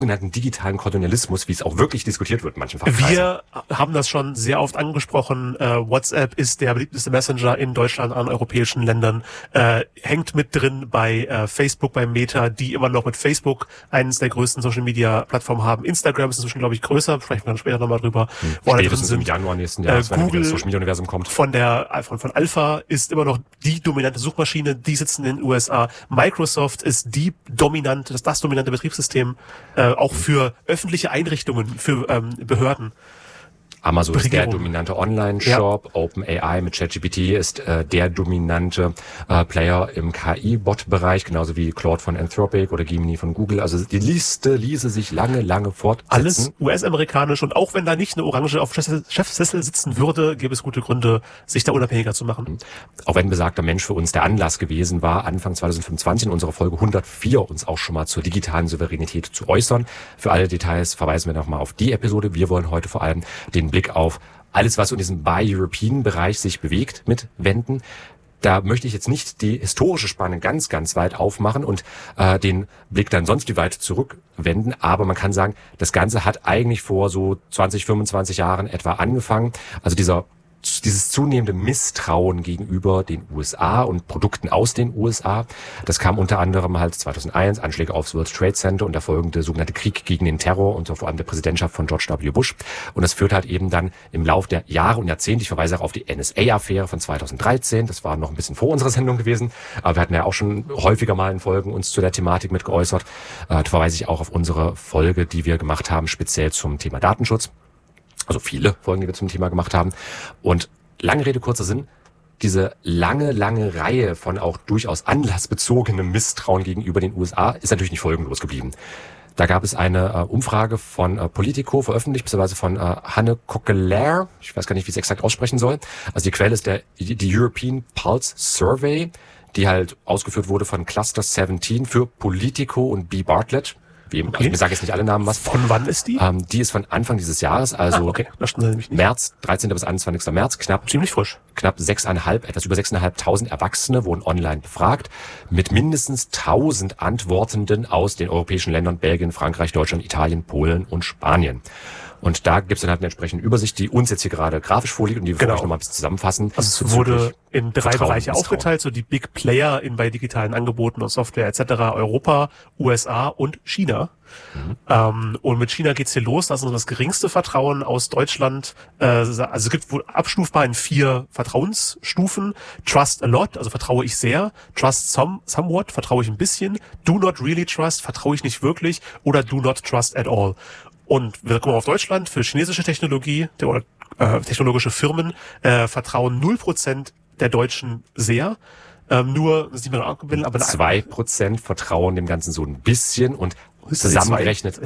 sogenannten digitalen Kolonialismus, wie es auch wirklich diskutiert wird in manchen Fachkreisen. Wir haben das schon sehr oft angesprochen. WhatsApp ist der beliebteste Messenger in Deutschland, an europäischen Ländern. Hängt mit drin bei Facebook, bei Meta, die immer noch mit Facebook eines der größten Social-Media-Plattformen haben. Instagram ist inzwischen, glaube ich, größer. Sprechen wir dann später nochmal drüber. Spätestens im Januar nächsten Jahres, wenn Google, das Social-Media-Universum kommt. Von Alpha ist immer noch die dominante Suchmaschine. Die sitzen in den USA. Microsoft ist das dominante Betriebssystem, auch für öffentliche Einrichtungen, für Behörden. Amazon ist der dominante Online-Shop, ja. OpenAI mit ChatGPT ist der dominante Player im KI-Bot-Bereich, genauso wie Claude von Anthropic oder Gemini von Google. Also die Liste ließe sich lange fortsetzen. Alles US-amerikanisch, und auch wenn da nicht eine Orange auf Chefsessel sitzen würde, gäbe es gute Gründe, sich da unabhängiger zu machen. Auch wenn besagter Mensch für uns der Anlass gewesen war, Anfang 2025 in unserer Folge 104 uns auch schon mal zur digitalen Souveränität zu äußern. Für alle Details verweisen wir nochmal auf die Episode. Wir wollen heute vor allem den Blick auf alles, was in diesem Buy-European-Bereich sich bewegt, mit wenden. Da möchte ich jetzt nicht die historische Spanne ganz weit aufmachen und den Blick dann sonst wie weit zurückwenden. Aber man kann sagen, das Ganze hat eigentlich vor so 20, 25 Jahren etwa angefangen. Also dieses zunehmende Misstrauen gegenüber den USA und Produkten aus den USA, das kam unter anderem halt 2001, Anschläge aufs World Trade Center und der folgende sogenannte Krieg gegen den Terror unter vor allem der Präsidentschaft von George W. Bush. Und das führt halt eben dann im Lauf der Jahre und Jahrzehnte, ich verweise auch auf die NSA-Affäre von 2013, das war noch ein bisschen vor unserer Sendung gewesen, aber wir hatten ja auch schon häufiger mal in Folgen uns zu der Thematik mit geäußert. Da verweise ich auch auf unsere Folge, die wir gemacht haben, speziell zum Thema Datenschutz. Also viele Folgen, die wir zum Thema gemacht haben. Und lange Rede, kurzer Sinn, diese lange Reihe von auch durchaus anlassbezogenem Misstrauen gegenüber den USA ist natürlich nicht folgenlos geblieben. Da gab es eine Umfrage von Politico, veröffentlicht, beziehungsweise von Hanne Coquelin, ich weiß gar nicht, wie ich es exakt aussprechen soll. Also die Quelle ist die European Pulse Survey, die halt ausgeführt wurde von Cluster 17 für Politico und B. Bartlett. Okay. Also mir sage jetzt nicht alle Namen was. Von wann ist die? Die ist von Anfang dieses Jahres, also okay. März, 13. bis 21. März, ziemlich frisch. Etwas über 6.500 Erwachsene wurden online befragt, mit mindestens 1.000 Antwortenden aus den europäischen Ländern Belgien, Frankreich, Deutschland, Italien, Polen und Spanien. Und da gibt's dann halt eine entsprechende Übersicht, die uns jetzt hier gerade grafisch vorliegt und die wir noch mal ein bisschen zusammenfassen. Also es wurde in 3 Bereiche aufgeteilt, so die Big Player bei digitalen Angeboten und Software etc. Europa, USA und China. Und mit China geht's hier los. Das ist das geringste Vertrauen aus Deutschland. Also es gibt wohl abstufbar in 4 Vertrauensstufen. Trust a lot, also vertraue ich sehr. Trust somewhat, vertraue ich ein bisschen. Do not really trust, vertraue ich nicht wirklich. Oder do not trust at all. Und wir gucken auf Deutschland. Für chinesische Technologie oder technologische Firmen vertrauen 0% der Deutschen sehr. Nur, das ist nicht mehr abgebildet, aber 2% vertrauen dem Ganzen so ein bisschen und zusammengerechnet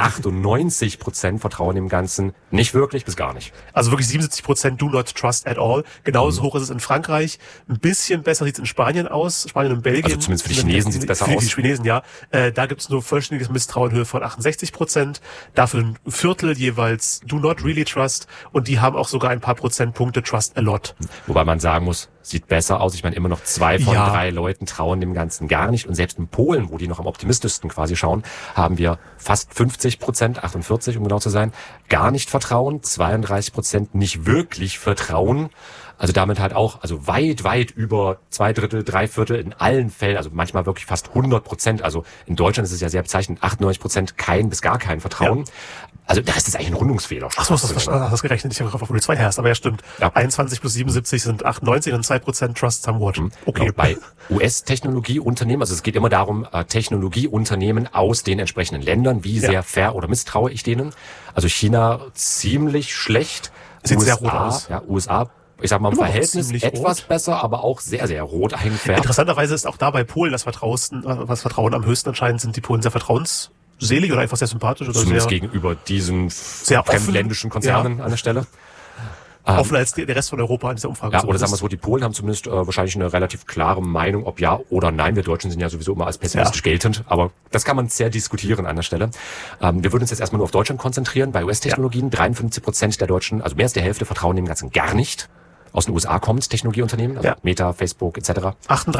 98% vertrauen dem Ganzen nicht wirklich bis gar nicht. Also wirklich 77% do not trust at all. Genauso hoch ist es in Frankreich. Ein bisschen besser sieht es in Spanien aus. Spanien und Belgien. Also zumindest für die Chinesen sieht es besser aus. Für die Chinesen, ja. Da gibt es nur vollständiges Misstrauen in Höhe von 68%. Dafür ein Viertel jeweils do not really trust. Und die haben auch sogar ein paar Prozentpunkte trust a lot. Wobei man sagen muss, sieht besser aus. Ich meine, immer noch 2 von 3 Leuten trauen dem Ganzen gar nicht. Und selbst in Polen, wo die noch am optimistischsten quasi schauen, haben wir fast 50%, 48 um genau zu sein, gar nicht vertrauen, 32% nicht wirklich vertrauen. Also damit halt auch, also weit über 2/3, 3/4 in allen Fällen, also manchmal wirklich fast 100%. Also in Deutschland ist es ja sehr bezeichnend, 98% kein bis gar kein Vertrauen. Ja. Also da ist es eigentlich ein Rundungsfehler. Ach so, hast du gerechnet? Ich habe drauf, wo du 2 hast, aber ja, stimmt. Ja. 21 plus 77 sind 98 und 2% Trust somewhat. Okay. Bei US-Technologieunternehmen, also es geht immer darum, Technologieunternehmen aus den entsprechenden Ländern, wie sehr fair oder misstraue ich denen. Also China ziemlich schlecht. Sieht sehr rot aus. Ja, USA, ich sag mal im Verhältnis etwas besser, aber auch sehr rot eingefärbt. Interessanterweise ist auch da bei Polen das Vertrauen am höchsten. Anscheinend sind die Polen sehr vertrauensselig oder einfach sehr sympathisch. Oder zumindest sehr gegenüber diesen sehr fremdländischen Konzernen an der Stelle. Offener als der Rest von Europa in dieser Umfrage. Ja, oder sagen wir so, die Polen haben zumindest wahrscheinlich eine relativ klare Meinung, ob ja oder nein. Wir Deutschen sind ja sowieso immer als pessimistisch geltend, aber das kann man sehr diskutieren an der Stelle. Wir würden uns jetzt erstmal nur auf Deutschland konzentrieren. Bei US-Technologien 53% der Deutschen, also mehr als die Hälfte, vertrauen dem Ganzen gar nicht. Aus den USA kommt Technologieunternehmen, also Meta, Facebook etc.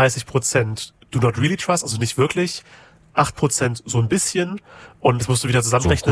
38% do not really trust, also nicht wirklich. 8% so ein bisschen. Und das musst du wieder zusammenrechnen.